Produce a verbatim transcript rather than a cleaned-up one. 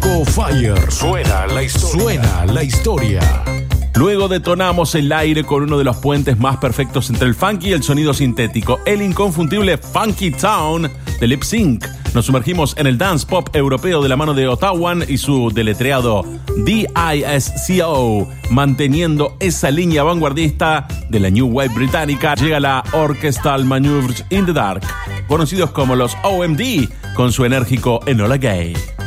Disco Fire. Suena la historia. Suena la historia. Luego detonamos el aire con uno de los puentes más perfectos entre el funky y el sonido sintético, el inconfundible Funky Town de Lip Sync. Nos sumergimos en el dance pop europeo de la mano de Ottawan y su deletreado D I S C O. Manteniendo esa línea vanguardista de la New Wave británica, llega la Orchestral Maneuvers in the Dark, conocidos como los O M D, con su enérgico Enola Gay.